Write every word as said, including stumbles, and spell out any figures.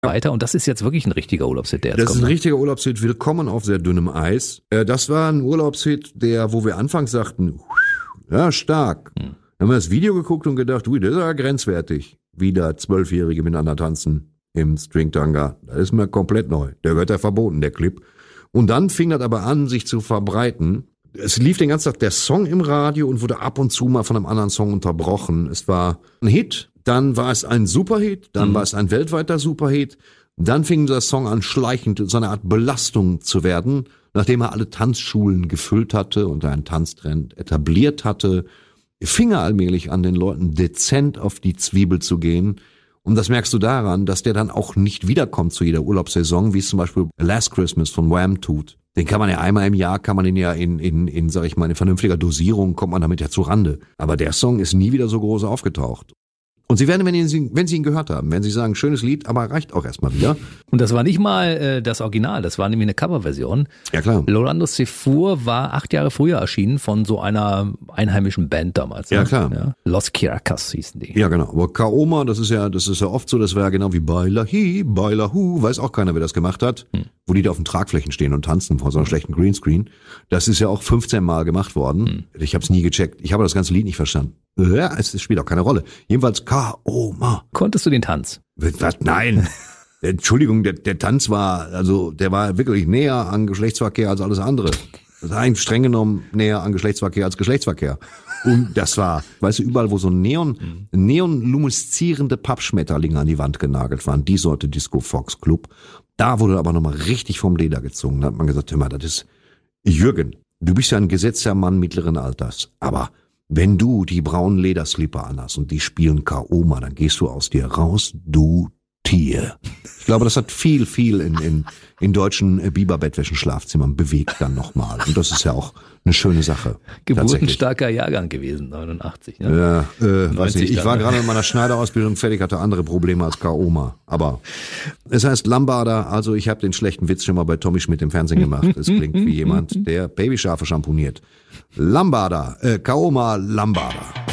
weiter. Und das ist jetzt wirklich ein richtiger Urlaubshit, der jetzt Das kommt. ist ein ne? richtiger Urlaubshit. Willkommen auf sehr dünnem Eis. Äh, das war ein Urlaubshit, der, wo wir anfangs sagten, ja, stark. Hm. Dann haben wir das Video geguckt und gedacht, ui, das ist ja grenzwertig. Wieder Zwölfjährige miteinander tanzen im Stringtanga. Das ist mir komplett neu. Der wird ja verboten, der Clip. Und dann fing das aber an, sich zu verbreiten. Es lief den ganzen Tag der Song im Radio und wurde ab und zu mal von einem anderen Song unterbrochen. Es war ein Hit. Dann war es ein Superhit, dann mhm. war es ein weltweiter Superhit. Dann fing der Song an, schleichend so eine Art Belastung zu werden, nachdem er alle Tanzschulen gefüllt hatte und einen Tanztrend etabliert hatte, fing er allmählich an, den Leuten dezent auf die Zwiebel zu gehen. Und das merkst du daran, dass der dann auch nicht wiederkommt zu jeder Urlaubssaison, wie es zum Beispiel Last Christmas von Wham tut. Den kann man ja einmal im Jahr, kann man den ja in, in, in, sag ich mal, in vernünftiger Dosierung, kommt man damit ja zu Rande. Aber der Song ist nie wieder so groß aufgetaucht. Und Sie werden, wenn Sie, wenn Sie ihn gehört haben, wenn Sie sagen, schönes Lied, aber reicht auch erstmal wieder. Und das war nicht mal äh, das Original, das war nämlich eine Coverversion. Ja, klar. Lorando Sefour war acht Jahre früher erschienen von so einer einheimischen Band damals. Ne? Ja, klar. Ja? Los Kiracas hießen die. Ja, genau. Aber Kaoma, das ist ja, das ist ja oft so, das wäre ja genau wie Baila Hi, Baila Hu, weiß auch keiner, wer das gemacht hat. Hm. Wo die da auf den Tragflächen stehen und tanzen vor so einem schlechten Greenscreen. Das ist ja auch fünfzehn Mal gemacht worden. Hm. Ich habe es nie gecheckt. Ich habe das ganze Lied nicht verstanden. Ja, es spielt auch keine Rolle. Jedenfalls Kaoma. Konntest du den Tanz? Was? Nein. Entschuldigung, der, der Tanz war, also der war wirklich näher an Geschlechtsverkehr als alles andere. Das war eigentlich streng genommen näher an Geschlechtsverkehr als Geschlechtsverkehr. Und das war, weißt du, überall, wo so Neon, neonlumiszierende Pappschmetterlinge an die Wand genagelt waren, die Sorte Disco Fox Club. Da wurde aber nochmal richtig vom Leder gezogen. Da hat man gesagt, hör mal, das ist, Jürgen, du bist ja ein gesetzter Mann mittleren Alters, aber wenn du die braunen Lederslipper anhast und die spielen Kaoma, dann gehst du aus dir raus, du Tier. Ich glaube, das hat viel, viel in, in, in deutschen Biberbettwäschen-Schlafzimmern bewegt dann nochmal. Und das ist ja auch eine schöne Sache. Geburtenstarker Jahrgang gewesen, neunundachtzig. Ne? Ja, äh, weiß nicht. Ich war ne? gerade in meiner Schneiderausbildung fertig, hatte andere Probleme als Kaoma. Aber es heißt Lambada, also ich habe den schlechten Witz schon mal bei Tommy Schmidt im Fernsehen gemacht. Es klingt wie jemand, der Babyschafe schamponiert. Lambada, äh, Kaoma Lambada.